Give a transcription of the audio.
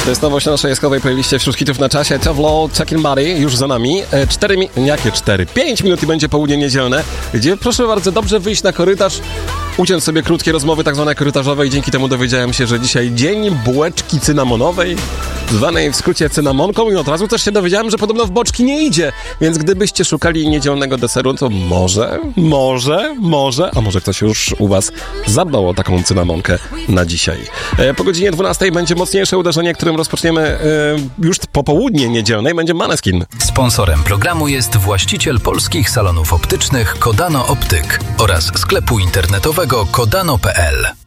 To jest nowość na naszej jaskowej playliście wśród hitów na czasie. Tovlo, Checkin' Body już za nami. 5 minut i będzie południe niedzielne, gdzie proszę bardzo dobrze wyjść na korytarz, uciąć sobie krótkie rozmowy tak zwane korytarzowe i dzięki temu dowiedziałem się, że dzisiaj dzień bułeczki cynamonowej, zwanej w skrócie cynamonką, i od razu też się dowiedziałem, że podobno w boczki nie idzie, więc gdybyście szukali niedzielnego deseru, to a może ktoś już u was zadbał o taką cynamonkę na dzisiaj. Po godzinie 12 będzie mocniejsze uderzenie, którym rozpoczniemy już popołudnie niedzielnej, będzie Måneskin. Sponsorem programu jest właściciel polskich salonów optycznych Kodano Optyk oraz sklepu internetowego kodano.pl.